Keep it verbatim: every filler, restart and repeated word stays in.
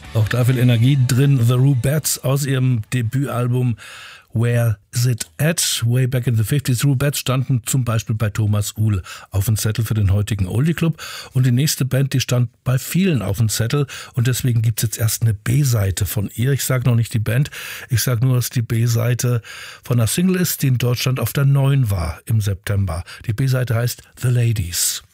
Auch da viel Energie drin. The Rubettes aus ihrem Debütalbum Where Is It At? Way Back in the fifties. Rubettes standen zum Beispiel bei Thomas Uhl auf dem Zettel für den heutigen Oldie Club. Und die nächste Band, die stand bei vielen auf dem Zettel. Und deswegen gibt's jetzt erst eine B-Seite von ihr. Ich sage noch nicht die Band. Ich sage nur, dass die B-Seite von einer Single ist, die in Deutschland auf der neun war im September. Die B-Seite heißt The Ladies.